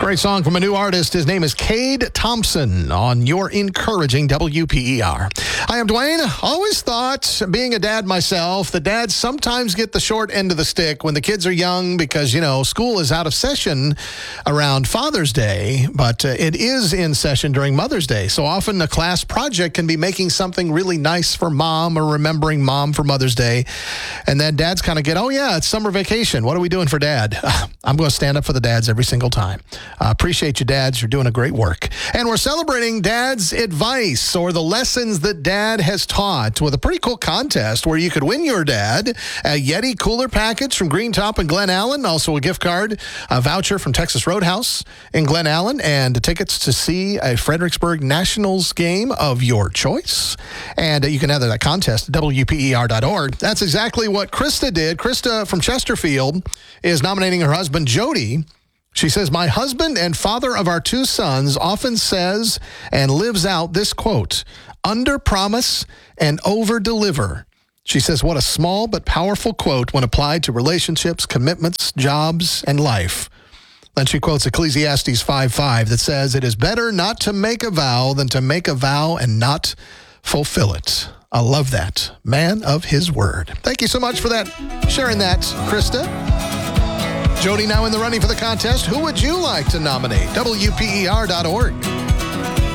Great song from a new artist. His name is Cade Thompson on your encouraging WPER. I am Dwayne. Always thought, being a dad myself, the dads sometimes get the short end of the stick when the kids are young because, school is out of session around Father's Day, but it is in session during Mother's Day. So often a class project can be making something really nice for mom or remembering mom for Mother's Day. And then dads kind of get, oh yeah, it's summer vacation. What are we doing for dad? I'm going to stand up for the dads every single time. Appreciate you, dads. You're doing a great work. And we're celebrating dad's advice or the lessons that dad has taught with a pretty cool contest where you could win your dad a Yeti cooler package from Green Top and Glen Allen, also a gift card, a voucher from Texas Roadhouse in Glen Allen, and tickets to see a Fredericksburg Nationals game of your choice. And you can enter that contest at WPER.org. That's exactly what Krista did. Krista from Chesterfield is nominating her husband, Jody. She says, my husband and father of our two sons often says and lives out this quote, under promise and over deliver. She says, what a small but powerful quote when applied to relationships, commitments, jobs, and life. Then she quotes Ecclesiastes 5:5 that says, it is better not to make a vow than to make a vow and not fulfill it. I love that. Man of his word. Thank you so much for that, sharing that, Krista. Jody now in the running for the contest. Who would you like to nominate? WPER.org.